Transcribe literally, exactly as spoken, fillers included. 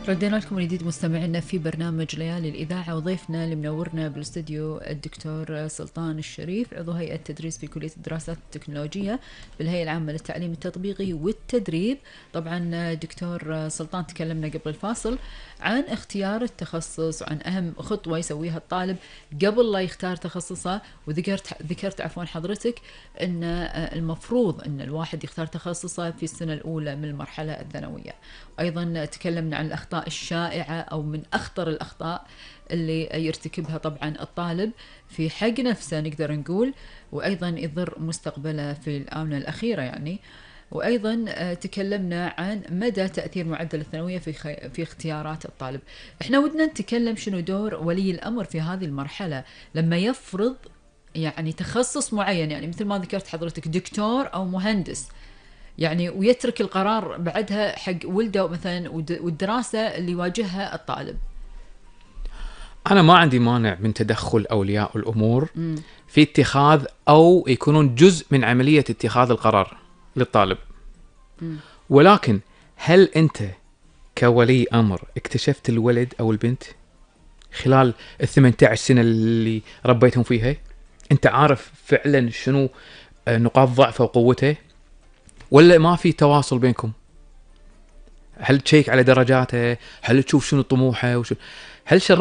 ردينا لكم من جديد مستمعينا في برنامج ليالي الإذاعة، وضيفنا اللي منورنا بالاستديو الدكتور سلطان الشريف، عضو هيئة تدريس في كلية الدراسات التكنولوجية بالهيئة العامة للتعليم التطبيقي والتدريب. طبعا دكتور سلطان تكلمنا قبل الفاصل عن اختيار التخصص وعن أهم خطوة يسويها الطالب قبل لا يختار تخصصه، وذكرت ذكرت عفوا حضرتك أن المفروض أن الواحد يختار تخصصه في السنة الأولى من المرحلة الثانوية. أيضا تكلمنا عن الأخطاء الشائعة أو من أخطر الأخطاء اللي يرتكبها طبعا الطالب في حق نفسه نقدر نقول، وأيضا يضر مستقبله في الآونة الأخيرة يعني. وأيضا تكلمنا عن مدى تأثير معدل الثانوية في خي... في اختيارات الطالب. احنا ودنا نتكلم شنو دور ولي الأمر في هذه المرحلة لما يفرض يعني تخصص معين، يعني مثل ما ذكرت حضرتك دكتور أو مهندس، يعني ويترك القرار بعدها حق ولده مثلا والدراسة اللي يواجهها الطالب. أنا ما عندي مانع من تدخل أولياء الأمور م. في اتخاذ أو يكونون جزء من عملية اتخاذ القرار للطالب. م. ولكن هل أنت كولي أمر اكتشفت الولد أو البنت خلال الثمانية عشر سنة اللي ربيتهم فيها؟ أنت عارف فعلا شنو نقاط ضعفه وقوته، ولا ما في تواصل بينكم؟ هل تشيك على درجاته؟ هل تشوف شنو طموحه؟ وشو هل